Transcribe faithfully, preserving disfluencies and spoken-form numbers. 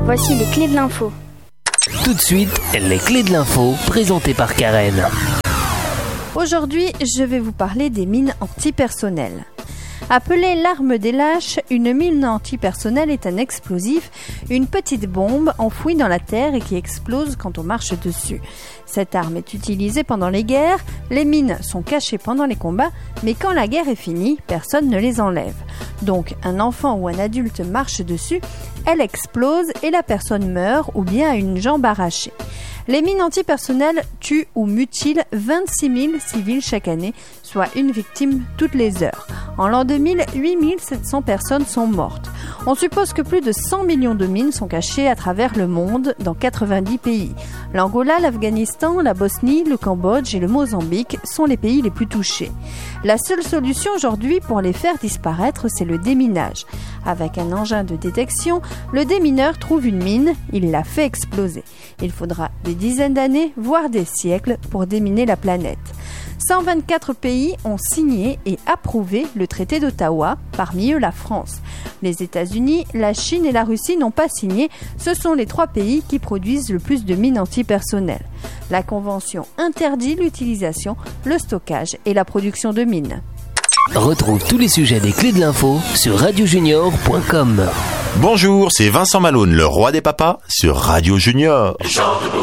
Voici les clés de l'info. Tout de suite, les clés de l'info présentées par Karen. Aujourd'hui, je vais vous parler des mines antipersonnelles. Appelée l'arme des lâches, une mine antipersonnelle est un explosif, une petite bombe enfouie dans la terre et qui explose quand on marche dessus. Cette arme est utilisée pendant les guerres, les mines sont cachées pendant les combats, mais quand la guerre est finie, personne ne les enlève. Donc un enfant ou un adulte marche dessus, elle explose et la personne meurt ou bien a une jambe arrachée. Les mines antipersonnelles tuent ou mutilent vingt-six mille civils chaque année, soit une victime toutes les heures. En l'an deux mille, huit mille sept cents personnes sont mortes. On suppose que plus de cent millions de mines sont cachées à travers le monde, dans quatre-vingt-dix pays. L'Angola, l'Afghanistan, la Bosnie, le Cambodge et le Mozambique sont les pays les plus touchés. La seule solution aujourd'hui pour les faire disparaître, c'est le déminage. Avec un engin de détection, le démineur trouve une mine, il la fait exploser. Il faudra des dizaines d'années, voire des siècles, pour déminer la planète. cent vingt-quatre pays ont signé et approuvé le traité d'Ottawa, parmi eux la France. Les États-Unis, la Chine et la Russie n'ont pas signé, ce sont les trois pays qui produisent le plus de mines antipersonnelles. La Convention interdit l'utilisation, le stockage et la production de mines. Retrouve tous les sujets des clés de l'info sur radio junior point com. Bonjour, c'est Vincent Malone, le roi des papas, sur Radio Junior.